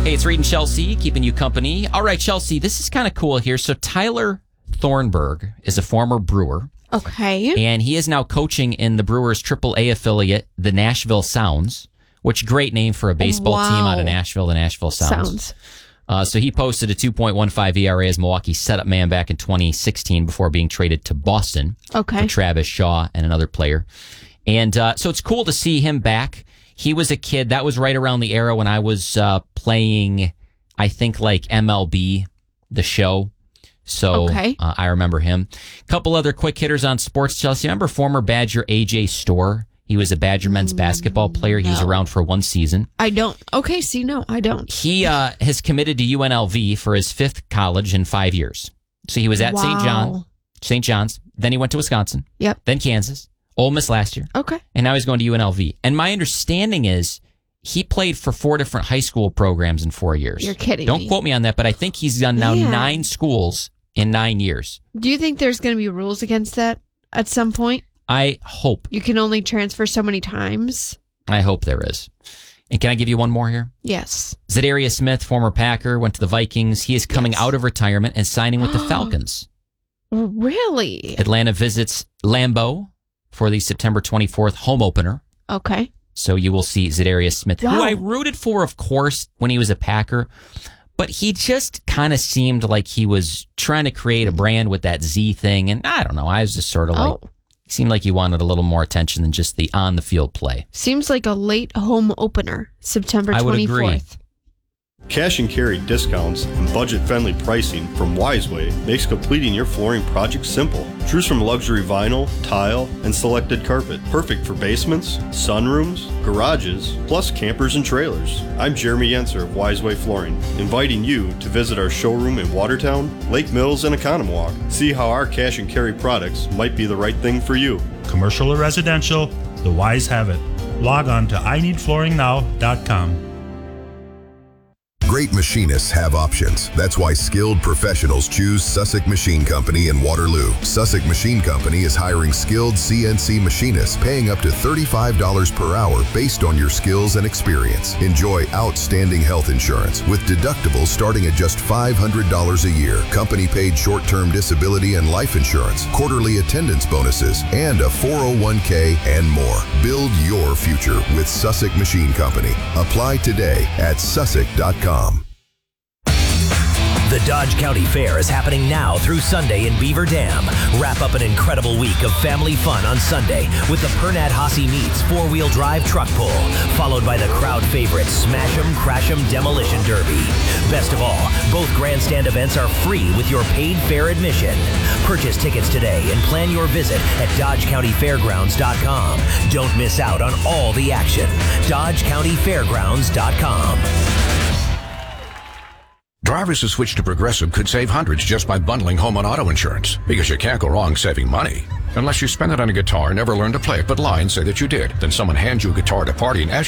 Hey, it's Reed and Chelsea keeping you company. All right, Chelsea, this is kind of cool here. So Tyler Thornburg is a former Brewer. Okay. And he is now coaching in the Brewers AAA affiliate, the Nashville Sounds, which great name for a baseball team out of Nashville, the Nashville Sounds. So he posted a 2.15 ERA as Milwaukee's setup man back in 2016 before being traded to Boston for Travis Shaw and another player. And so it's cool to see him back. He was a kid. That was right around the era when I was playing, I think, like MLB, the show. So I remember him. A couple other quick hitters on sports, Chelsea. Remember former Badger A.J. Storr? He was a Badger men's basketball player. He was around for one season. I don't. Okay, see, no, I don't. He has committed to UNLV for his fifth college in 5 years. So he was at St. John's. Then he went to Wisconsin. Yep. Then Kansas. Ole Miss last year. Okay. And now he's going to UNLV. And my understanding is he played for 4 different high school programs in 4 years. You're kidding Don't me. quote me on that, but I think he's done now 9 schools in 9 years. Do you think there's going to be rules against that at some point? I hope. You can only transfer so many times? I hope there is. And can I give you one more here? Yes. Zadarius Smith, former Packer, went to the Vikings. He is coming out of retirement and signing with the Falcons. Really? Atlanta visits Lambeau for the September 24th home opener. Okay. So you will see Zadarius Smith, who I rooted for, of course, when he was a Packer. But he just kind of seemed like he was trying to create a brand with that Z thing. And I don't know. I was just sort of like, he seemed like he wanted a little more attention than just the on-the-field play. Seems like a late home opener, September 24th. I would agree. Cash and carry discounts and budget-friendly pricing from Wiseway makes completing your flooring project simple. Choose from luxury vinyl, tile, and selected carpet. Perfect for basements, sunrooms, garages, plus campers and trailers. I'm Jeremy Yenser of Wiseway Flooring, inviting you to visit our showroom in Watertown, Lake Mills, and Economwalk. See how our cash and carry products might be the right thing for you. Commercial or residential, the Wise have it. Log on to ineedflooringnow.com. Great machinists have options. That's why skilled professionals choose Sussex Machine Company in Waterloo. Sussex Machine Company is hiring skilled CNC machinists, paying up to $35 per hour based on your skills and experience. Enjoy outstanding health insurance with deductibles starting at just $500 a year, company-paid short-term disability and life insurance, quarterly attendance bonuses, and a 401k and more. Build your future with Sussex Machine Company. Apply today at sussex.com. The Dodge County Fair is happening now through Sunday in Beaver Dam. Wrap up an incredible week of family fun on Sunday with the Pernat Hossie Meets four-wheel drive truck pull, followed by the crowd favorite Smash 'em, Crash 'em Demolition Derby. Best of all, both grandstand events are free with your paid fair admission. Purchase tickets today and plan your visit at DodgeCountyFairgrounds.com. Don't miss out on all the action. DodgeCountyFairgrounds.com. Drivers who switch to Progressive could save hundreds just by bundling home and auto insurance, because you can't go wrong saving money. Unless you spend it on a guitar, never learn to play it, but lie and say that you did. Then someone hands you a guitar at a party and asks